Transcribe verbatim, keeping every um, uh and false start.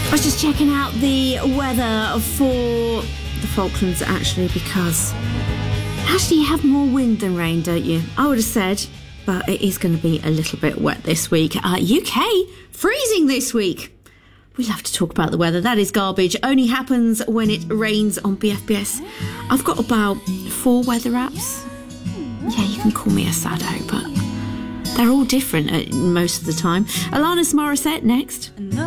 I was just checking out the weather for the Falklands, actually, because actually you have more wind than rain, don't you? I would have said, but it is going to be a little bit wet this week. Uh, U K, freezing this week. We love to talk about the weather. That is garbage. Only happens when it rains on B F B S. I've got about four weather apps. Yeah, you can call me a sado, but they're all different uh, most of the time. Alanis Morissette next.